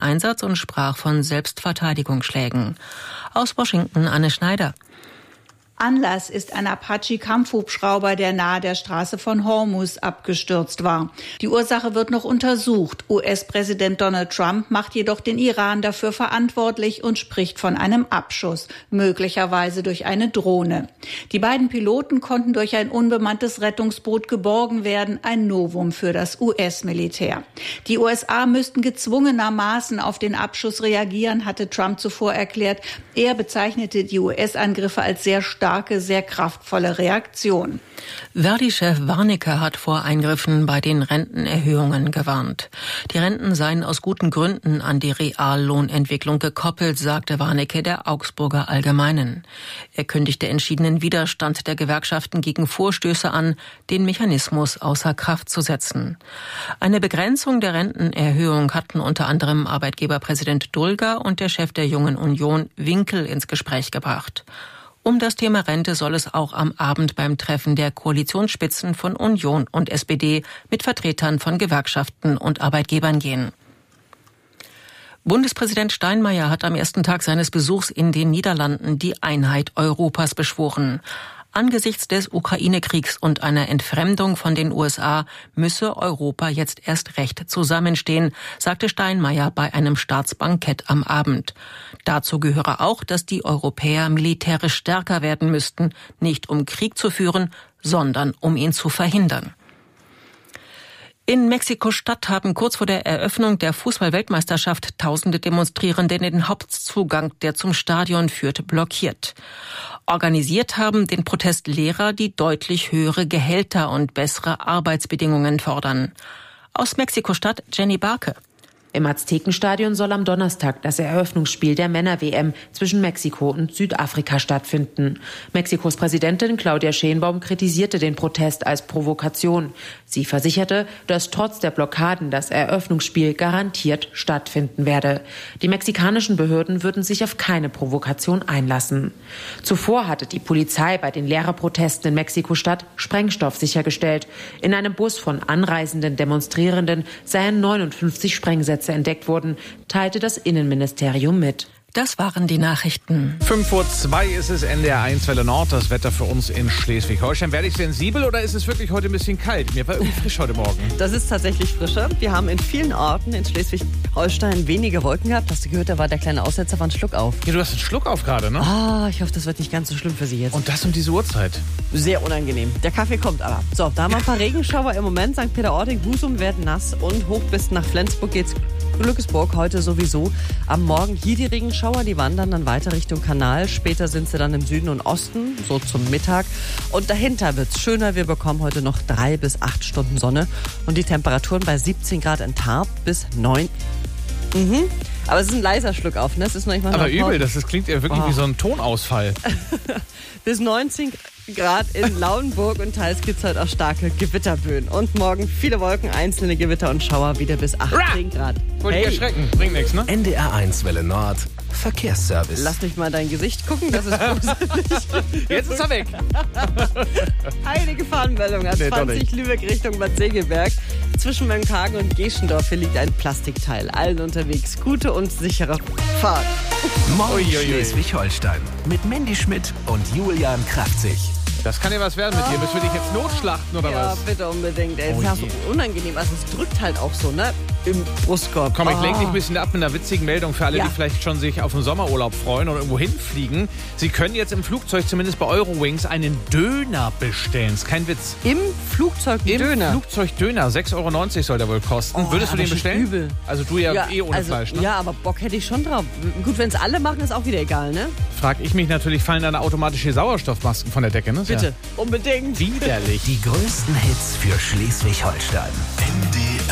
Einsatz und sprach von Selbstverteidigungsschlägen. Aus Washington Anne Schneider. Anlass ist ein Apache-Kampfhubschrauber, der nahe der Straße von Hormuz abgestürzt war. Die Ursache wird noch untersucht. US-Präsident Donald Trump macht jedoch den Iran dafür verantwortlich und spricht von einem Abschuss, möglicherweise durch eine Drohne. Die beiden Piloten konnten durch ein unbemanntes Rettungsboot geborgen werden, ein Novum für das US-Militär. Die USA müssten gezwungenermaßen auf den Abschuss reagieren, hatte Trump zuvor erklärt. Er bezeichnete die US-Angriffe als sehr starke, sehr kraftvolle Reaktion. Verdi-Chef Warnecke hat vor Eingriffen bei den Rentenerhöhungen gewarnt. Die Renten seien aus guten Gründen an die Reallohnentwicklung gekoppelt, sagte Warnecke der Augsburger Allgemeinen. Er kündigte entschiedenen Widerstand der Gewerkschaften gegen Vorstöße an, den Mechanismus außer Kraft zu setzen. Eine Begrenzung der Rentenerhöhung hatten unter anderem Arbeitgeberpräsident Dulger und der Chef der Jungen Union Winkel ins Gespräch gebracht. Um das Thema Rente soll es auch am Abend beim Treffen der Koalitionsspitzen von Union und SPD mit Vertretern von Gewerkschaften und Arbeitgebern gehen. Bundespräsident Steinmeier hat am ersten Tag seines Besuchs in den Niederlanden die Einheit Europas beschworen. Angesichts des Ukraine-Kriegs und einer Entfremdung von den USA müsse Europa jetzt erst recht zusammenstehen, sagte Steinmeier bei einem Staatsbankett am Abend. Dazu gehöre auch, dass die Europäer militärisch stärker werden müssten, nicht um Krieg zu führen, sondern um ihn zu verhindern. In Mexiko-Stadt haben kurz vor der Eröffnung der Fußball-Weltmeisterschaft tausende Demonstrierende den Hauptzugang, der zum Stadion führt, blockiert. Organisiert haben den Protest Lehrer, die deutlich höhere Gehälter und bessere Arbeitsbedingungen fordern. Aus Mexiko-Stadt Jenny Barke. Im Aztekenstadion soll am Donnerstag das Eröffnungsspiel der Männer-WM zwischen Mexiko und Südafrika stattfinden. Mexikos Präsidentin Claudia Sheinbaum kritisierte den Protest als Provokation. Sie versicherte, dass trotz der Blockaden das Eröffnungsspiel garantiert stattfinden werde. Die mexikanischen Behörden würden sich auf keine Provokation einlassen. Zuvor hatte die Polizei bei den Lehrerprotesten in Mexiko-Stadt Sprengstoff sichergestellt. In einem Bus von anreisenden Demonstrierenden seien 59 Sprengsätze entdeckt wurden, teilte das Innenministerium mit. Das waren die Nachrichten. 5:02 Uhr ist es, NDR 1 Welle Nord, das Wetter für uns in Schleswig-Holstein. Werde ich sensibel oder ist es wirklich heute ein bisschen kalt? Mir war irgendwie frisch heute Morgen. Das ist tatsächlich frischer. Wir haben in vielen Orten in Schleswig-Holstein wenige Wolken gehabt. Hast du gehört, da war der kleine Aussetzer, war ein Schluck auf. Ja, du hast einen Schluck auf gerade, ne? Ich hoffe, das wird nicht ganz so schlimm für Sie jetzt. Und das um diese Uhrzeit? Sehr unangenehm. Der Kaffee kommt aber. So, da haben wir ein paar Regenschauer im Moment. St. Peter-Ording, Husum werden nass und hoch bis nach Flensburg geht's. Glückesburg heute sowieso. Am Morgen hier die Regenschauer, die wandern dann weiter Richtung Kanal. Später sind sie dann im Süden und Osten, so zum Mittag. Und dahinter wird's schöner. Wir bekommen heute noch 3 bis 8 Stunden Sonne. Und die Temperaturen bei 17 Grad in Tarp bis 9. Aber es ist ein leiser Schluck auf, ne? Es ist noch nicht mal aber übel, das klingt ja wirklich wie so ein Tonausfall. Bis 19 Grad in Lauenburg und teils gibt es heute auch starke Gewitterböen. Und morgen viele Wolken, einzelne Gewitter und Schauer wieder bis 18 Grad. Wollte ich erschrecken, bringt nichts, ne? NDR 1 Welle Nord, Verkehrsservice. Lass mich mal dein Gesicht gucken, das ist gruselig. Jetzt ist er weg. Eine Gefahrenmeldung an 20 Lübeck Richtung Bad Segeberg. Zwischen Mönckehagen und Geschendorf hier liegt ein Plastikteil. Allen unterwegs. Gute und sichere Fahrt. Morgen Schleswig-Holstein mit Mandy Schmidt und Julian Kraftzig. Das kann ja was werden mit dir. Müssen wir dich jetzt notschlachten oder was? Ja, bitte unbedingt. Ey. Das ist ja so unangenehm. Also es drückt halt auch so, ne? Im Brustkorb. Komm, ich lenke dich ein bisschen ab mit einer witzigen Meldung für alle, die vielleicht schon sich auf den Sommerurlaub freuen oder irgendwo hinfliegen. Sie können jetzt im Flugzeug, zumindest bei Eurowings, einen Döner bestellen. Ist kein Witz. Im Flugzeug Döner? Im Flugzeug Döner. 6,90 € soll der wohl kosten. Würdest du den bestellen? Übel. Also du ohne Fleisch, ne? Ja, aber Bock hätte ich schon drauf. Gut, wenn es alle machen, ist auch wieder egal, ne? Frag ich mich natürlich, fallen da automatische Sauerstoffmasken von der Decke, ne? Bitte, unbedingt. Widerlich. Die größten Hits für Schleswig-Holstein. NDR